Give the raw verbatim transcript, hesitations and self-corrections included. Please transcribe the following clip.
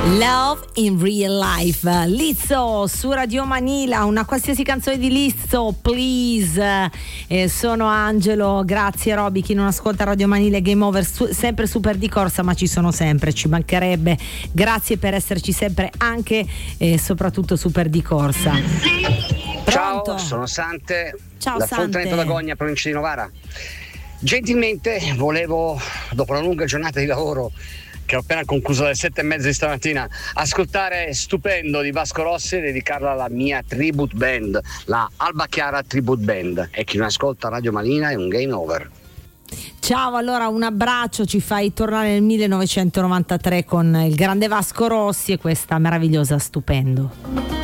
Love in Real Life, Lizzo su Radio Manila, una qualsiasi canzone di Lizzo, please. Eh, sono Angelo, grazie Roby, chi non ascolta Radio Manila e Game Over, su, sempre super di corsa, ma ci sono sempre, ci mancherebbe. Grazie per esserci sempre anche e soprattutto super di corsa. Pronto? Ciao, sono Sante, Ciao, da Sante. Fontanetta d'Agogna, provincia di Novara. Gentilmente volevo, dopo una lunga giornata di lavoro che ho appena concluso alle sette e mezza di stamattina, ascoltare Stupendo di Vasco Rossi e dedicarla alla mia tribute band, la Alba Chiara Tribute Band. E chi non ascolta Radio Manila è un game over. Ciao, allora un abbraccio, ci fai tornare nel millenovecentonovantatré con il grande Vasco Rossi e questa meravigliosa Stupendo.